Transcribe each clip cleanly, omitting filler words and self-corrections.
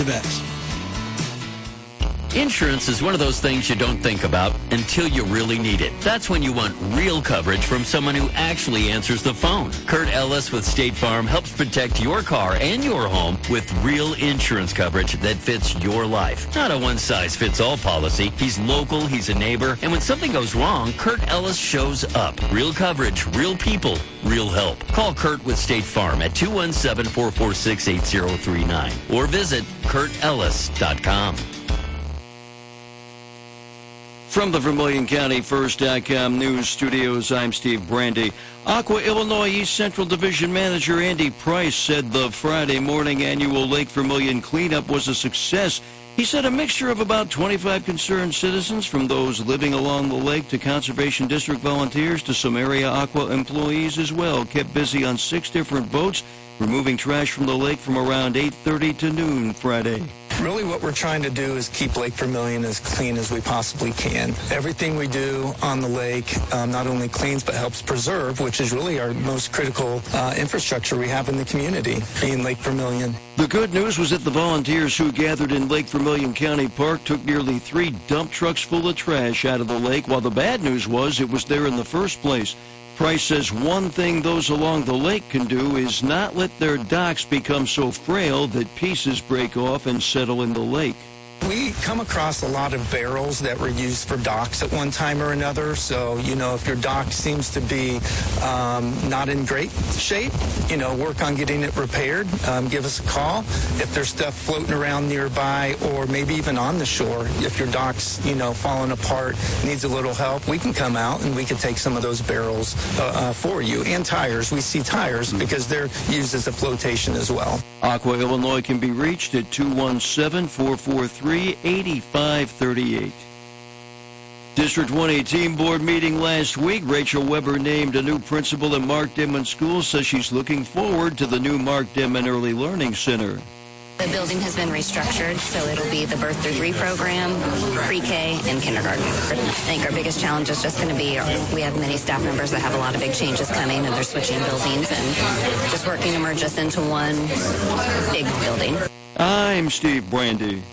the best. Insurance is one of those things you don't think about until you really need it. That's when you want real coverage from someone who actually answers the phone. Kurt Ellis with State Farm helps protect your car and your home with real insurance coverage that fits your life. Not a one-size-fits-all policy. He's local, he's a neighbor, and when something goes wrong, Kurt Ellis shows up. Real coverage, real people, real help. Call Kurt with State Farm at 217-446-8039 or visit KurtEllis.com. From the VermilionCountyFirst.com news studios, I'm Steve Brandy. Aqua Illinois East Central Division Manager Andy Price said the Friday morning annual Lake Vermilion cleanup was a success. He said a mixture of about 25 concerned citizens, from those living along the lake to Conservation District volunteers to some area Aqua employees as well, kept busy on 6 different boats, removing trash from the lake from around 8:30 to noon Friday. Really what we're trying to do is keep Lake Vermilion as clean as we possibly can. Everything we do on the lake not only cleans but helps preserve, which is really our most critical infrastructure we have in the community, being Lake Vermilion. The good news was that the volunteers who gathered in Lake Vermilion County Park took nearly 3 dump trucks full of trash out of the lake, while the bad news was it was there in the first place. Price says one thing those along the lake can do is not let their docks become so frail that pieces break off and settle in the lake. We come across a lot of barrels that were used for docks at one time or another. So, if your dock seems to be not in great shape, work on getting it repaired. Give us a call. If there's stuff floating around nearby or maybe even on the shore, if your dock's, falling apart, needs a little help, we can come out and we can take some of those barrels for you. And tires. We see tires because they're used as a flotation as well. Aqua Illinois can be reached at 217-443-8538. District 118 board meeting last week. Rachel Weber named a new principal at Mark Denman School, says she's looking forward to the new Mark Denman Early Learning Center. The building has been restructured, so it'll be the birth through 3 program, pre-K, and kindergarten. I think our biggest challenge is just going to be we have many staff members that have a lot of big changes coming, and they're switching buildings, and just working to merge us into one big building. I'm Steve Brandy.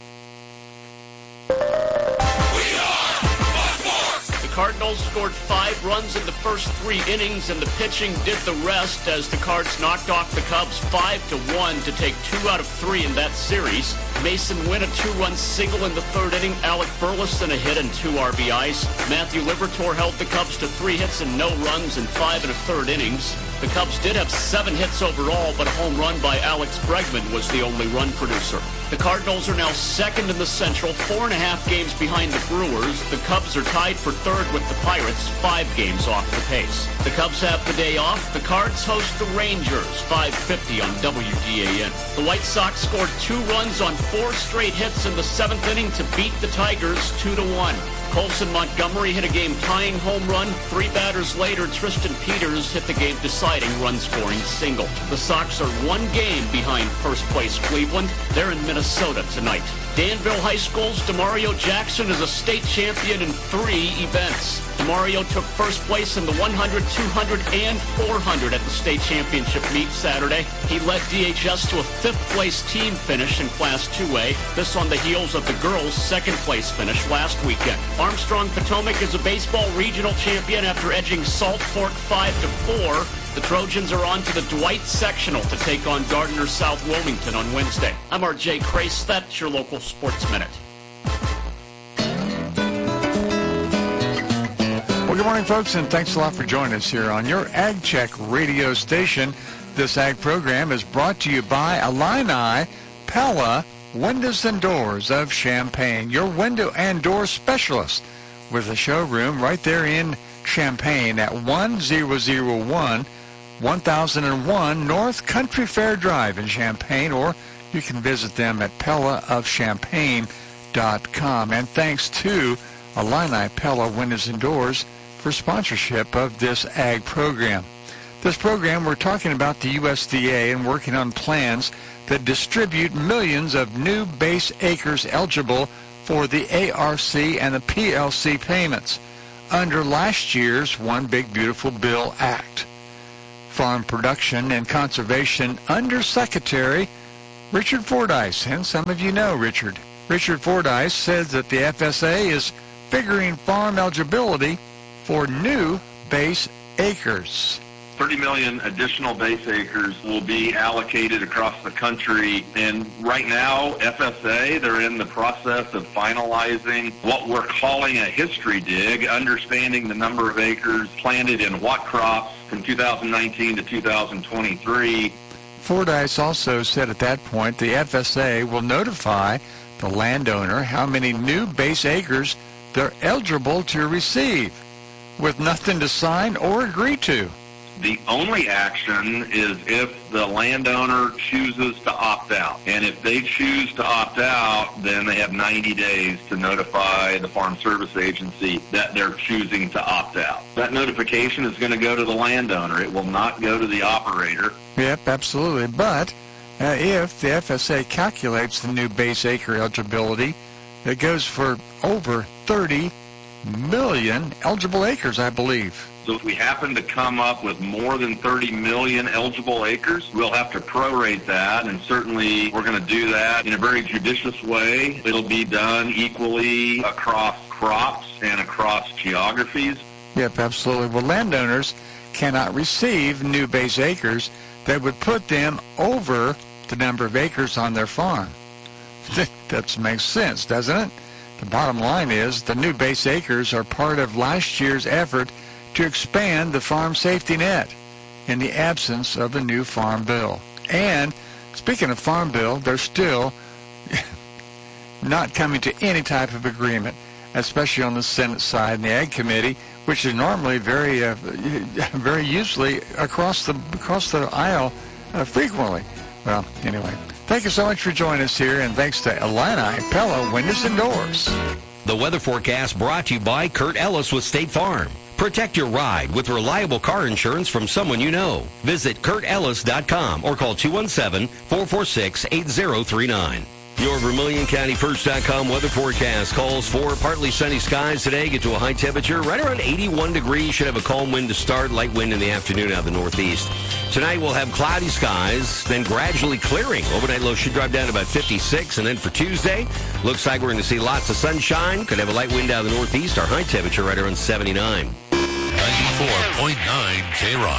Cardinals scored 5 runs in the first 3 innings, and the pitching did the rest as the Cards knocked off the Cubs 5-1 to take 2 out of 3 in that series. Mason Wynn a 2-run single in the 3rd inning. Alec Burleson a hit and 2 RBIs. Matthew Liberatore held the Cubs to 3 hits and no runs in 5 1/3 innings. The Cubs did have 7 hits overall, but a home run by Alex Bregman was the only run producer. The Cardinals are now 2nd in the Central, 4.5 games behind the Brewers. The Cubs are tied for 3rd with the Pirates, 5 games off the pace. The Cubs have the day off. The Cards host the Rangers, 5:50 on WDAN. The White Sox scored 2 runs on 4 straight hits in the 7th inning to beat the Tigers 2-1. Colson Montgomery hit a game-tying home run. 3 batters later, Tristan Peters hit the game-deciding run-scoring single. The Sox are 1 game behind first-place Cleveland. They're in Minnesota tonight. Danville High School's Demario Jackson is a state champion in 3 events. Demario took first place in the 100, 200, and 400 at the state championship meet Saturday. He led DHS to a 5th-place team finish in Class 2A. This on the heels of the girls' 2nd-place finish last weekend. Armstrong Potomac is a baseball regional champion after edging Salt Fork 5-4. The Trojans are on to the Dwight Sectional to take on Gardner South Wilmington on Wednesday. I'm R.J. Crace. That's your local Sports Minute. Well, good morning, folks, and thanks a lot for joining us here on your Ag Check radio station. This Ag program is brought to you by Illini Pella Windows and Doors of Champaign, your window and door specialist, with a showroom right there in Champaign at 1001 1001 North Country Fair Drive in Champaign, or you can visit them at pellaofchampaign.com. And thanks to Illini Pella Windows and Doors for sponsorship of this Ag program. This program, we're talking about the USDA and working on plans that distribute millions of new base acres eligible for the ARC and the PLC payments under last year's One Big Beautiful Bill Act. Farm Production and Conservation Undersecretary Richard Fordyce, and some of you know Richard. Richard Fordyce says that the FSA is figuring farm eligibility for new base acres. 30 million additional base acres will be allocated across the country. And right now, FSA, they're in the process of finalizing what we're calling a history dig, understanding the number of acres planted in what crops from 2019 to 2023. Fordyce also said at that point the FSA will notify the landowner how many new base acres they're eligible to receive, with nothing to sign or agree to. The only action is if the landowner chooses to opt out. And if they choose to opt out, then they have 90 days to notify the Farm Service Agency that they're choosing to opt out. That notification is going to go to the landowner. It will not go to the operator. Yep, absolutely. But if the FSA calculates the new base acre eligibility, it goes for over 30 million eligible acres, I believe. So if we happen to come up with more than 30 million eligible acres, we'll have to prorate that, and certainly we're going to do that in a very judicious way. It'll be done equally across crops and across geographies. Yep, absolutely. Well, landowners cannot receive new base acres that would put them over the number of acres on their farm. That makes sense, doesn't it? The bottom line is the new base acres are part of last year's effort to expand the farm safety net in the absence of a new farm bill. And speaking of farm bill, they're still not coming to any type of agreement, especially on the Senate side and the Ag Committee, which is normally very usually across the aisle frequently. Well, anyway, thank you so much for joining us here, and thanks to Illini Pella Windows and Doors. The weather forecast brought to you by Kurt Ellis with State Farm. Protect your ride with reliable car insurance from someone you know. Visit KurtEllis.com or call 217-446-8039. Your VermilionCountyFirst.com weather forecast calls for partly sunny skies today. Get to a high temperature right around 81 degrees. Should have a calm wind to start. Light wind in the afternoon out of the northeast. Tonight we'll have cloudy skies, then gradually clearing. Overnight low should drop down to about 56. And then for Tuesday, looks like we're going to see lots of sunshine. Could have a light wind out of the northeast. Our high temperature right around 79. 94.9 K-Rock.